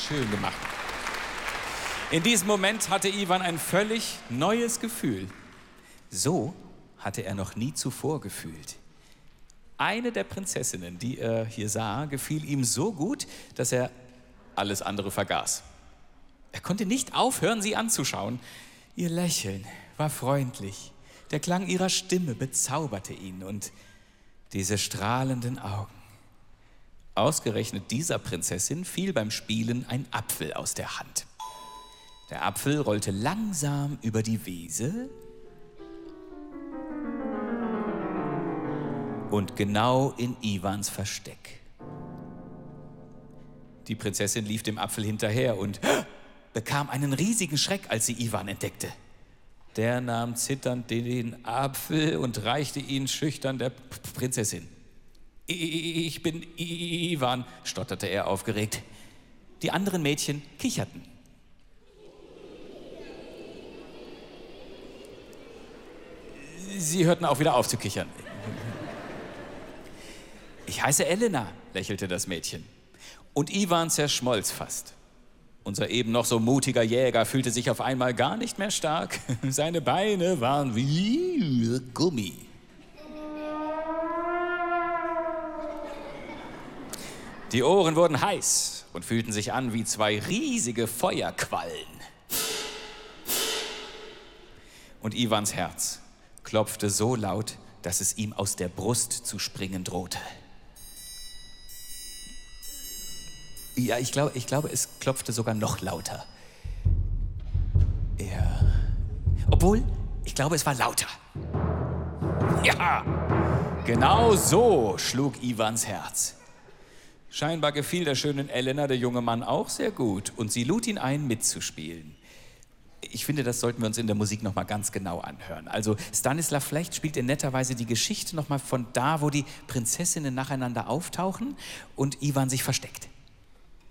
Schön gemacht. In diesem Moment hatte Iwan ein völlig neues Gefühl. So hatte er noch nie zuvor gefühlt. Eine der Prinzessinnen, die er hier sah, gefiel ihm so gut, dass er alles andere vergaß. Er konnte nicht aufhören, sie anzuschauen. Ihr Lächeln war freundlich. Der Klang ihrer Stimme bezauberte ihn und diese strahlenden Augen. Ausgerechnet dieser Prinzessin fiel beim Spielen ein Apfel aus der Hand. Der Apfel rollte langsam über die Wiese und genau in Iwans Versteck. Die Prinzessin lief dem Apfel hinterher und bekam einen riesigen Schreck, als sie Iwan entdeckte. Der nahm zitternd den Apfel und reichte ihn schüchtern der Prinzessin. Ich bin Iwan, stotterte er aufgeregt. Die anderen Mädchen kicherten. Sie hörten auch wieder auf zu kichern. Ich heiße Elena, lächelte das Mädchen. Und Iwan zerschmolz fast. Unser eben noch so mutiger Jäger fühlte sich auf einmal gar nicht mehr stark. Seine Beine waren wie Gummi. Die Ohren wurden heiß und fühlten sich an wie zwei riesige Feuerquallen. Und Iwans Herz klopfte so laut, dass es ihm aus der Brust zu springen drohte. Ja, ich glaube, es klopfte sogar noch lauter. Obwohl, ich glaube, es war lauter. Ja, genau so schlug Iwans Herz. Scheinbar gefiel der schönen Elena der junge Mann auch sehr gut und sie lud ihn ein, mitzuspielen. Ich finde, das sollten wir uns in der Musik noch mal ganz genau anhören. Also Stanislav Flecht spielt in netter Weise die Geschichte noch mal von da, wo die Prinzessinnen nacheinander auftauchen und Iwan sich versteckt.